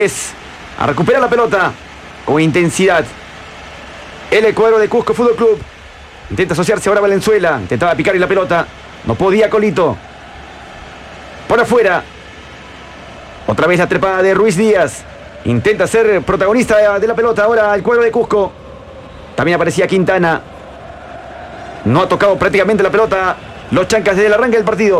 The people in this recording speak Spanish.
A recuperar la pelota con intensidad. El cuadro de Cusco Fútbol Club. Intenta asociarse ahora Valenzuela. Intentaba picar y la pelota. No podía Colito. Por afuera. Otra vez la trepada de Ruiz Díaz. Intenta ser protagonista de la pelota ahora el cuadro de Cusco. También aparecía Quintana. No ha tocado prácticamente la pelota los chancas desde el arranque del partido.